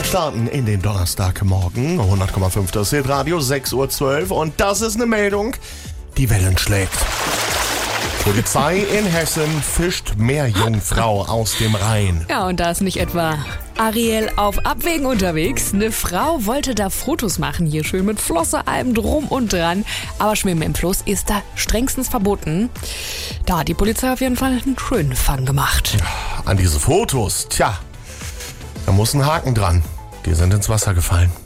Starten in den Donnerstagmorgen, 100,5 das Hitradio, 6:12 Uhr. Und das ist eine Meldung, die Wellen schlägt. Polizei in Hessen fischt Meerjungfrau aus dem Rhein. Ja, und da ist nicht etwa Ariel auf Abwägen unterwegs. Eine Frau wollte da Fotos machen, hier schön mit Flosse, allem drum und dran. Aber Schwimmen im Fluss ist da strengstens verboten. Da hat die Polizei auf jeden Fall einen schönen Fang gemacht. An diese Fotos, da muss ein Haken dran. Die sind ins Wasser gefallen.